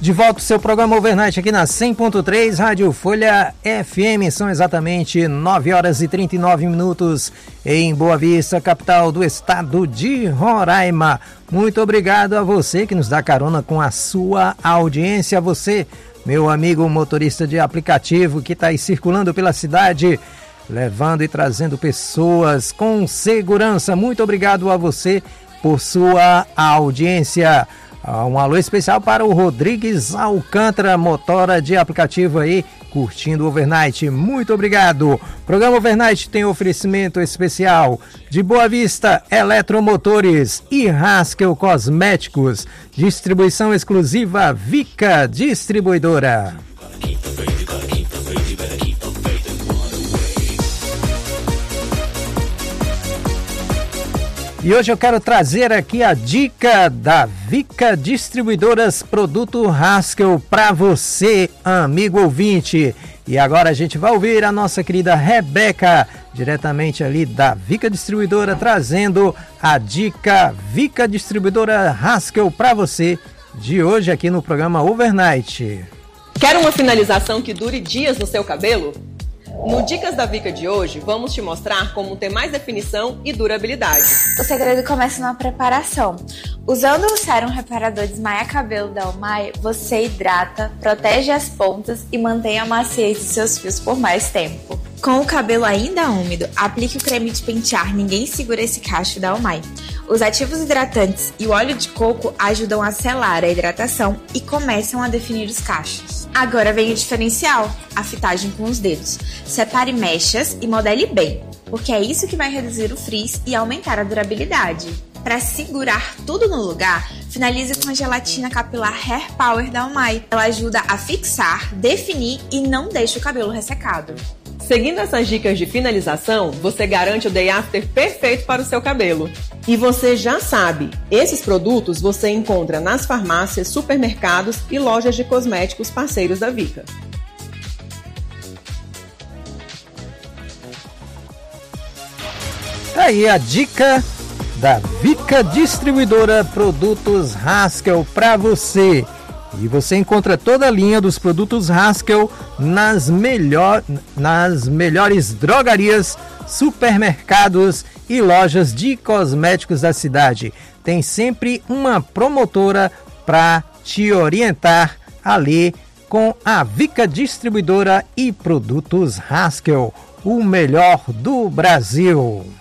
De volta o seu programa Overnight aqui na 100.3 Rádio Folha FM. São exatamente 9h39 em Boa Vista, capital do estado de Roraima. Muito obrigado a você que nos dá carona com a sua audiência. Você, meu amigo motorista de aplicativo que está aí circulando pela cidade, levando e trazendo pessoas com segurança. Muito obrigado a você por sua audiência. Um alô especial para o Rodrigues Alcântara, motora de aplicativo aí, curtindo o Overnight. Muito obrigado. O programa Overnight tem oferecimento especial de Boa Vista Eletromotores e Haskell Cosméticos. Distribuição exclusiva Vica Distribuidora. E hoje eu quero trazer aqui a dica da Vica Distribuidoras Produto Haskell para você, amigo ouvinte. E agora a gente vai ouvir a nossa querida Rebeca, diretamente ali da Vica Distribuidora, trazendo a dica Vica Distribuidora Haskell para você de hoje aqui no programa Overnight. Quer uma finalização que dure dias no seu cabelo? No Dicas da Vica de hoje, vamos te mostrar como ter mais definição e durabilidade. O segredo começa na preparação. Usando o sérum reparador Desmaia Cabelo da Almay, você hidrata, protege as pontas e mantém a maciez dos seus fios por mais tempo. Com o cabelo ainda úmido, aplique o creme de pentear Ninguém Segura Esse Cacho da Almay. Os ativos hidratantes e o óleo de coco ajudam a selar a hidratação e começam a definir os cachos. Agora vem o diferencial, a fitagem com os dedos. Separe mechas e modele bem, porque é isso que vai reduzir o frizz e aumentar a durabilidade. Para segurar tudo no lugar, finalize com a gelatina capilar Hair Power da Almay. Ela ajuda a fixar, definir e não deixa o cabelo ressecado. Seguindo essas dicas de finalização, você garante o day after perfeito para o seu cabelo. E você já sabe, esses produtos você encontra nas farmácias, supermercados e lojas de cosméticos parceiros da Vica. Aí a dica da Vica Distribuidora Produtos Haskell para você. E você encontra toda a linha dos produtos Haskell nas melhores drogarias, supermercados e lojas de cosméticos da cidade. Tem sempre uma promotora para te orientar ali com a Vica Distribuidora e Produtos Haskell, o melhor do Brasil.